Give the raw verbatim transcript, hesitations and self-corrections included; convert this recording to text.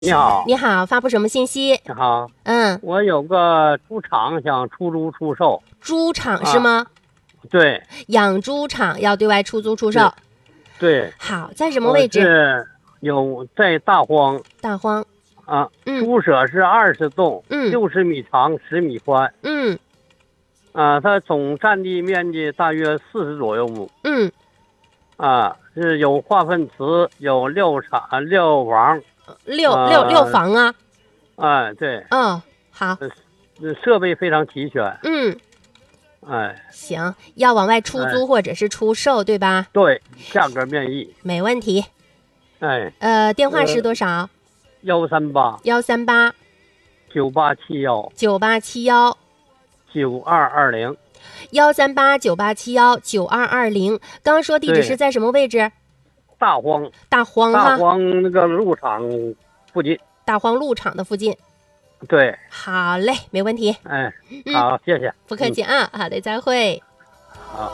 你好， 你好，发布什么信息？ 你好， 嗯， 我有个猪场想出租出售。 猪场是吗？ 对养猪场要对外出租出售。 对， 好，在什么我位置？ 是有在大荒大荒。 啊， 嗯猪舍是二十栋， 嗯六十米长，十米宽嗯啊，它总占地面积大约四十左右亩嗯， 啊，是有化粪池，有遛场遛房， 六呃六六房啊。 哎对， 哦，好。 呃设备非常齐全， 嗯， 哎行，要往外出租哎或者是出售，对吧？ 对，价格面议， 没问题。 哎呃，电话是呃多少？ 幺三八幺三八九八七幺九八七幺。 九二二零。 幺三八九八七幺九二二零。刚刚说地址对是在什么位置？ 大荒大荒大哈， 荒那个路场附近。 大荒路场的附近。 对， 好嘞，没问题。 哎， 嗯， 好，谢谢。 不客气啊，好的，再会。 好。